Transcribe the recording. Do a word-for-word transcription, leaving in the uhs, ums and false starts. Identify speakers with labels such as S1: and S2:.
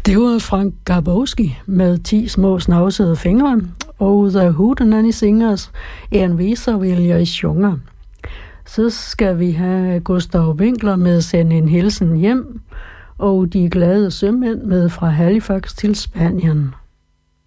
S1: Det var Frank Garbowski med ti små snavsede fingre, og The Hootenanny Singers, en viser vil jeg sjunger. Så skal vi have Gustav Winkler med Send en hilsen hjem, og de glade sømænd med Fra Halifax til Spanien.